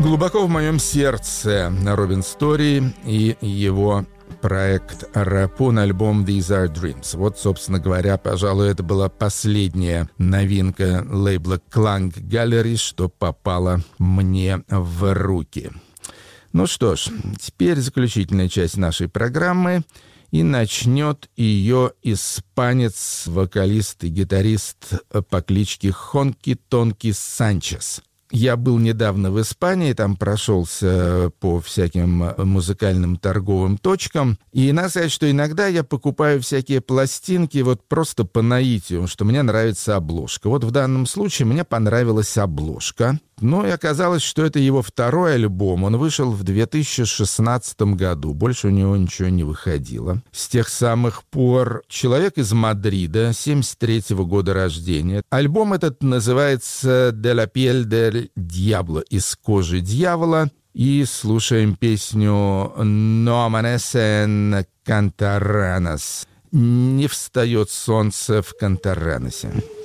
Глубоко в моем сердце Робин Стори и его проект Рапун, альбом These Are Dreams. Вот, собственно говоря, пожалуй, это была последняя новинка лейбла Klang Gallery, что попала мне в руки. Ну что ж, теперь заключительная часть нашей программы, и начнет ее испанец, вокалист и гитарист по кличке Хонки Тонки Санчес. Я был недавно в Испании, там прошелся по всяким музыкальным торговым точкам. И надо сказать, что иногда я покупаю всякие пластинки вот просто по наитию, что мне нравится обложка. Вот в данном случае мне понравилась обложка. Ну и оказалось, что это его второй альбом. Он вышел в 2016 году. Больше у него ничего не выходило. С тех самых пор человек из Мадрида, 73-го года рождения. Альбом этот называется «De la piel del diablo», «Из кожи дьявола». И слушаем песню «No amanecen Cantarranas». «Не встает солнце в Кантарранасе».